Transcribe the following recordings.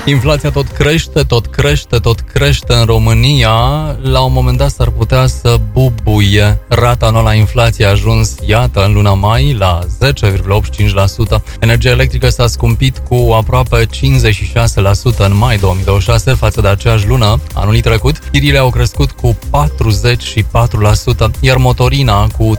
Inflația tot crește în România. La un moment dat s-ar putea să bubuie. Rata anuală a inflației a ajuns, iată, în luna mai la 10,85%. Energia electrică s-a scumpit cu aproape 56% în mai 2026 față de aceeași lună anul trecut. Chiriile au crescut cu 44%, iar motorina cu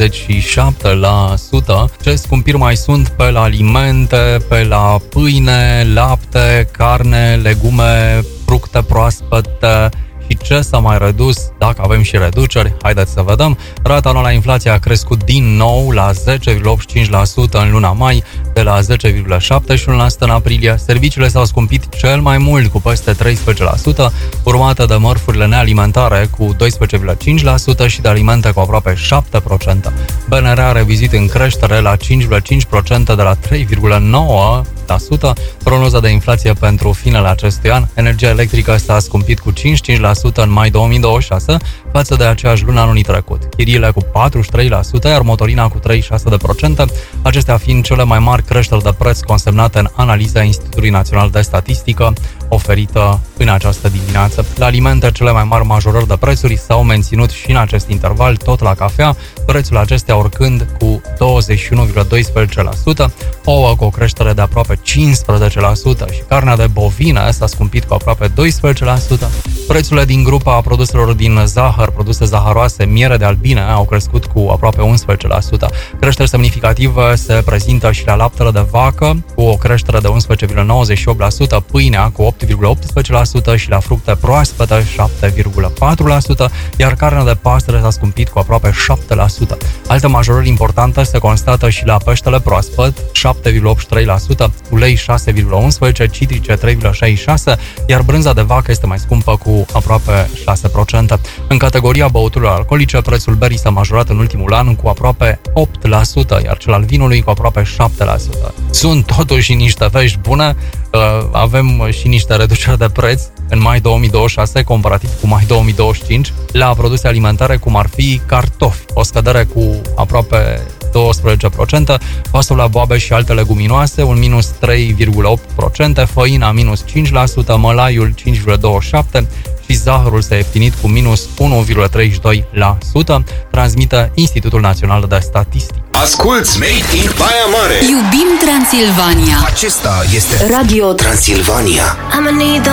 37%. Ce scumpiri mai sunt pe la alimente, pe la pâine, lapte, carne, legume, fructe proaspete și ce s-a mai redus, dacă avem și reduceri, haideți să vedem. Rata anuală a inflației a crescut din nou la 10,85% în luna mai, de la 10,71% în aprilie. Serviciile s-au scumpit cel mai mult, cu peste 13%, urmate de mărfurile nealimentare cu 12,5% și de alimente cu aproape 7%. BNR a revizuit în creștere la 5,5% de la 3,9%. Prognoza de inflație pentru finele acestui an: energia electrică s-a scumpit cu 55% în mai 2026 față de aceeași lună anului trecut. Chiriile cu 43%, iar motorina cu 36%, acestea fiind cele mai mari creșteri de preț consemnate în analiza Institutului Național de Statistică oferită în această dimineață. La alimente, cele mai mari majorări de prețuri s-au menținut și în acest interval, tot la cafea, prețul acestea urcând cu 21,12%, ouă cu o creștere de aproape 15% și carnea de bovine s-a scumpit cu aproape 12%. Prețurile din grupa produselor din zahăr, produse zaharoase, miere de albine, au crescut cu aproape 11%. Creșteri semnificative se prezintă și la laptele de vacă, cu o creștere de 11,98%, pâinea cu 8,18% și la fructe proaspete 7,4%, iar carnea de pasăre s-a scumpit cu aproape 7%. Alte majorări importante se constată și la peștele proaspăt, 7,83%, ulei 6,11%, citrice 3,66%, iar brânza de vacă este mai scumpă cu aproape 6%. În categoria băuturilor alcoolice, prețul berii s-a majorat în ultimul an cu aproape 8%, iar cel al vinului cu aproape 7%. Sunt totuși niște vești bune. Avem și niște reduceri de preț în mai 2026 comparativ cu mai 2025 la produse alimentare, cum ar fi cartofi, o scădere cu aproape 12%, pasul la boabe și alte leguminoase, un minus 3,8%, făina minus 5%, mălaiul 5,27% și zahărul s-a ieftinit cu minus 1,32%, transmite Institutul Național de Statistică. Asculți Made in Baia Mare. Iubim Transilvania. Acesta este Radio Transilvania.